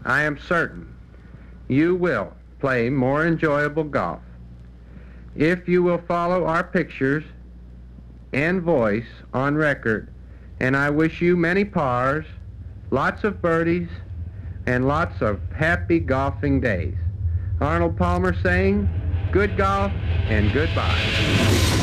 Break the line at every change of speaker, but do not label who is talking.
I am certain you will play more enjoyable golf if you will follow our pictures and voice on record, and I wish you many pars, lots of birdies, and lots of happy golfing days. Arnold Palmer saying, good golf and goodbye.